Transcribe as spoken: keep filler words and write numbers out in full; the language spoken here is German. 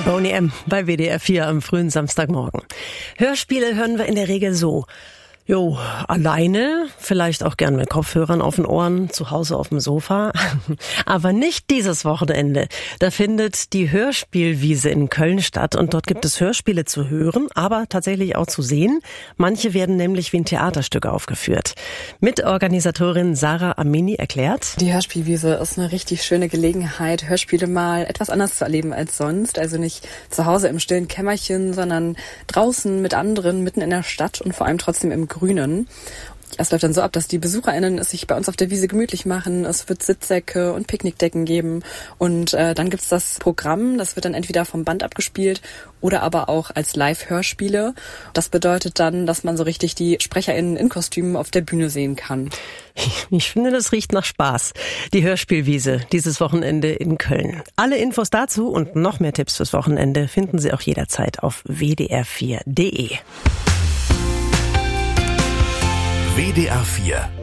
Boney M. bei W D R vier am frühen Samstagmorgen. Hörspiele hören wir in der Regel so. Jo, alleine, vielleicht auch gern mit Kopfhörern auf den Ohren, zu Hause auf dem Sofa. Aber nicht dieses Wochenende. Da findet die Hörspielwiese in Köln statt und dort gibt es Hörspiele zu hören, aber tatsächlich auch zu sehen. Manche werden nämlich wie ein Theaterstück aufgeführt. Mitorganisatorin Sarah Amini erklärt: Die Hörspielwiese ist eine richtig schöne Gelegenheit, Hörspiele mal etwas anders zu erleben als sonst. Also nicht zu Hause im stillen Kämmerchen, sondern draußen mit anderen, mitten in der Stadt und vor allem trotzdem im Grünen. Es läuft dann so ab, dass die BesucherInnen es sich bei uns auf der Wiese gemütlich machen. Es wird Sitzsäcke und Picknickdecken geben. Und äh, dann gibt's das Programm, das wird dann entweder vom Band abgespielt oder aber auch als Live-Hörspiele. Das bedeutet dann, dass man so richtig die SprecherInnen in Kostümen auf der Bühne sehen kann. Ich finde, das riecht nach Spaß. Die Hörspielwiese dieses Wochenende in Köln. Alle Infos dazu und noch mehr Tipps fürs Wochenende finden Sie auch jederzeit auf w d r vier punkt d e. W D R vier